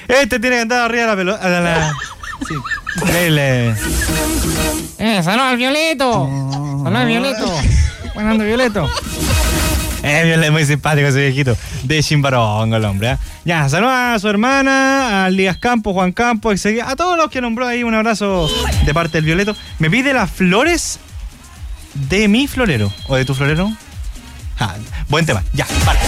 Este tiene que andar arriba de la pelota. Sí. Increíble. Saludos al Violeto. Saludos al Violeto. Buenas noches, Violeto. Violeto es muy simpático ese viejito. De Chimbarongo el hombre. Ya, saludos a su hermana, a Lías Campos, Juan Campos, a todos los que nombró ahí. Un abrazo de parte del Violeto. Me pide las flores de mi florero. ¿O de tu florero? Buen tema. Ya, vale.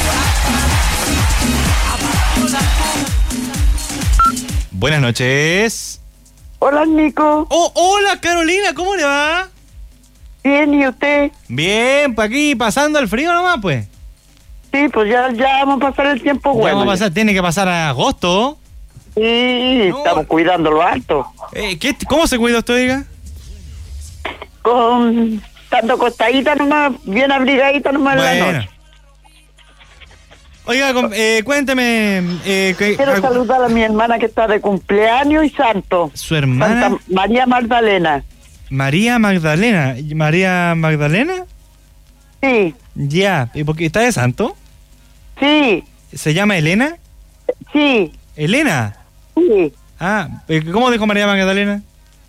Buenas noches. Hola, Nico. Oh, hola, Carolina, ¿cómo le va? Bien, ¿y usted? Bien, pues aquí pasando el frío nomás, pues. Sí, pues ya vamos a pasar el tiempo bueno. Ya vamos a pasar, tiene que pasar a agosto. Sí, no. Estamos cuidando lo alto. ¿Cómo se cuida usted, diga? Con tanto costadita nomás, bien abrigadita nomás en la noche. Oiga, cuénteme... Quiero saludar a mi hermana que está de cumpleaños y santo. ¿Su hermana? Santa María Magdalena. ¿María Magdalena? ¿María Magdalena? Sí. Ya, ¿y por qué está de santo? Sí. ¿Se llama Elena? Sí. ¿Elena? Sí. ¿Cómo dijo María Magdalena?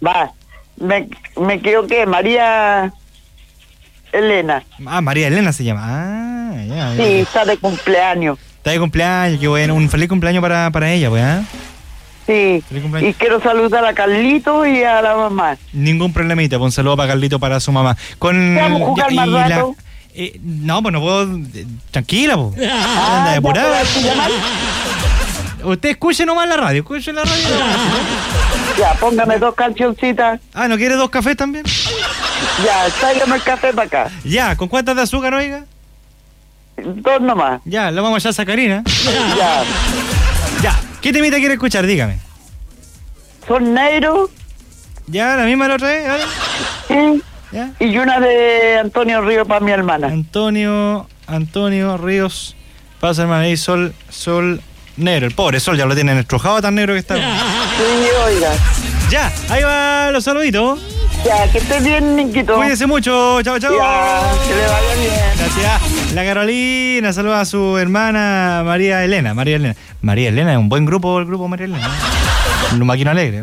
Me equivoqué, María Elena. María Elena se llama. Ya. Sí, está de cumpleaños. Está de cumpleaños, qué bueno. Un feliz cumpleaños para ella, pues, Sí, y quiero saludar a Carlito y a la mamá. Ningún problemita, pues un saludo para Carlito, para su mamá. ¿Vamos a jugar más rato? No, pues no puedo... Tranquila, pues. Anda depurada. Usted escuche nomás la radio, escuche la radio. Ya, póngame 2 cancioncitas. ¿No quiere 2 cafés también? Ya, tráigame el café para acá. Ya, ¿con cuántas de azúcar, oiga? 2 nomás. Ya, lo vamos a echar a Sacarina. Ya. Ya, ¿qué temita quiere escuchar? Dígame. Son negros. Ya, la misma la otra vez, ¿vale? Sí. ¿Ya? Y una de Antonio Ríos para mi hermana. Antonio Ríos, para su hermana. Y Sol negro. El pobre Sol ya lo tienen estrujado, tan negro que está. Sí, oiga. Ya, ahí va los saluditos. Ya, que estés bien, Niquito. Cuídense mucho, chao. Ya, que le vaya bien. Gracias. La Carolina saluda a su hermana María Elena. María Elena es un buen grupo, el grupo María Elena. Un maquino alegre.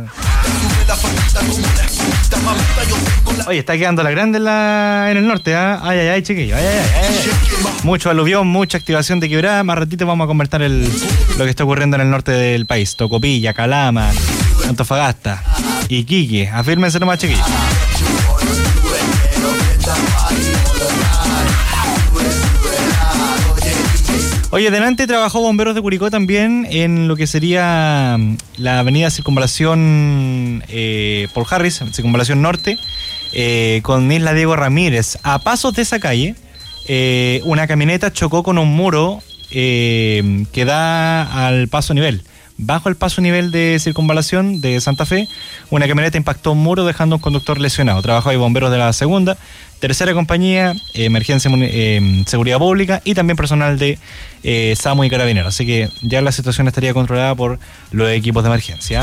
Oye, está quedando la grande en el norte, Ay, chiquillo. Ay. Mucho aluvión, mucha activación de quebrada. Más ratito vamos a conversar lo que está ocurriendo en el norte del país. Tocopilla, Calama, Antofagasta, Iquique. Afírmense nomás, chiquillos. Oye, delante trabajó Bomberos de Curicó también en lo que sería la avenida Circunvalación Paul Harris, Circunvalación Norte, con Isla Diego Ramírez. A pasos de esa calle, una camioneta chocó con un muro que da al paso a nivel. Bajo el paso a nivel de Circunvalación de Santa Fe, una camioneta impactó un muro dejando a un conductor lesionado. Trabajó ahí bomberos de la segunda, tercera compañía, emergencia, seguridad pública y también personal de SAMU y Carabineros. Así que ya la situación estaría controlada por los equipos de emergencia.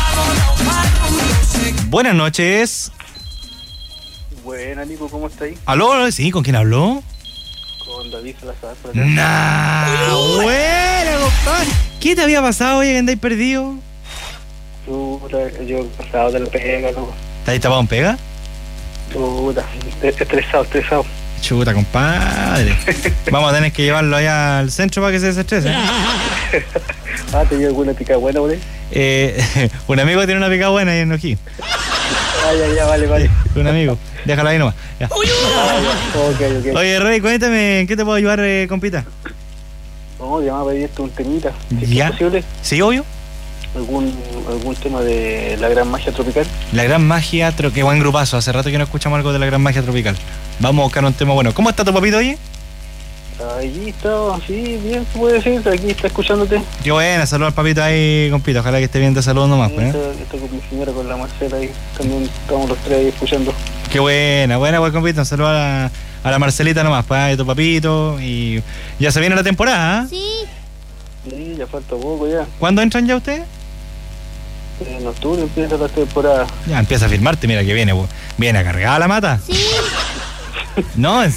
Buenas noches. Buenas, Nico, ¿cómo está ahí? ¿Aló? Sí, ¿con quién habló? Con David Salazar. Buena, compadre. ¿Qué te había pasado, oye, que andáis perdido? Yo pasado de la pega, ¿no? ¿Estás tapado en pega? Puta, estresado. Chuta, compadre. Vamos a tener que llevarlo allá al centro para que se desestrese. ¿Te dio alguna pica buena, güey? Un amigo tiene una pica buena ahí en Ojí. Ya, vale. Un amigo. Déjalo ahí nomás. Ya. Okay. Oye, Rey, cuéntame, ¿en qué te puedo ayudar, compita? No, llamaba a pedirte un temita, si ¿Ya? es posible. Sí, obvio. ¿Algún tema de la gran magia tropical? La gran magia tropical. Qué buen grupazo. Hace rato que no escuchamos algo de la gran magia tropical. Vamos a buscar un tema bueno. ¿Cómo está tu papito, oye? Allí está, sí, bien, se puede decir. Aquí está escuchándote. Qué buena. Saludos al papito ahí, compita. Ojalá que esté bien de salud nomás. Está con mi señora, con la Marcela ahí. También estamos los tres ahí escuchando. Qué buena, pues, compita. Un saludo a la Marcelita nomás, pues, de tu papito. Y ya se viene la temporada, Sí. Sí, ya falta poco ya. ¿Cuándo entran ya ustedes? En octubre empieza la temporada. Ya empieza a firmarte, mira que viene, pues. Viene a cargar la mata. Sí. No, en